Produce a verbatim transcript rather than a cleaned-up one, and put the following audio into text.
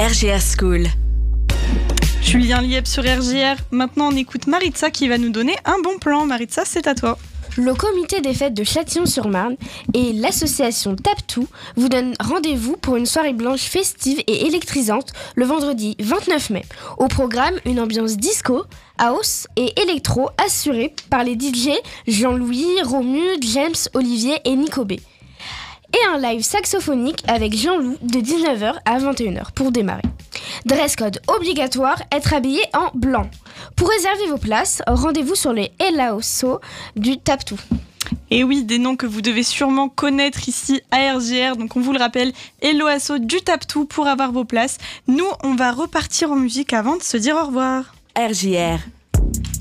R G R School. Julien Lieb sur R J R. Maintenant, on écoute Maritza qui va nous donner un bon plan. Maritza, c'est à toi. Le comité des fêtes de Châtillon-sur-Marne et l'association Tape-Tout vous donnent rendez-vous pour une soirée blanche festive et électrisante le vendredi vingt-neuf mai. Au programme, une ambiance disco, house et électro assurée par les D J Jean-Louis, Romu, James, Olivier et Nico B. Et un live saxophonique avec Jean-Loup de dix-neuf heures à vingt et une heures pour démarrer. Dress code obligatoire, être habillé en blanc. Pour réserver vos places, rendez-vous sur les Elaoso du Tape-Tout. Et oui, des noms que vous devez sûrement connaître ici à R J R. Donc on vous le rappelle, Elaoso du Tape-Tout pour avoir vos places. Nous, on va repartir en musique avant de se dire au revoir. R J R.